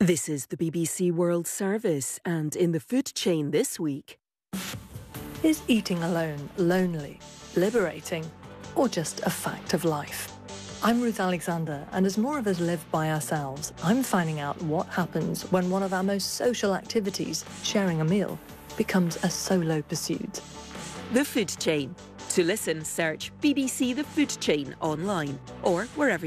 This is the BBC World Service, and in the food chain this week... Is eating alone lonely, liberating, or just a fact of life? I'm Ruth Alexander, and as more of us live by ourselves, I'm finding out what happens when one of our most social activities, sharing a meal, becomes a solo pursuit. The Food Chain. To listen, search BBC The Food Chain online or wherever